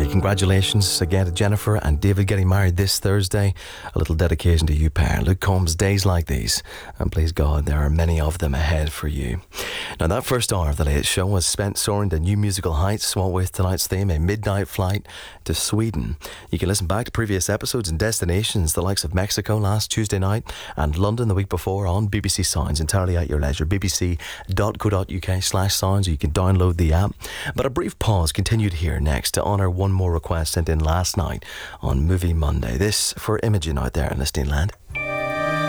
Monday. Congratulations again to Jennifer and David getting married this Thursday. A little dedication to you pair. Luke Combs, days like these. And please God, there are many of them ahead for you. Now, that first hour of the Late Show was spent soaring to new musical heights, what with tonight's theme, a midnight flight to Sweden. You can listen back to previous episodes and destinations, the likes of Mexico last Tuesday night and London the week before on BBC Sounds, entirely at your leisure. bbc.co.uk/sounds, or you can download the app. But a brief pause continued here next to honour one more request sent in last night on Movie Monday. This for Imogen out there in listening land.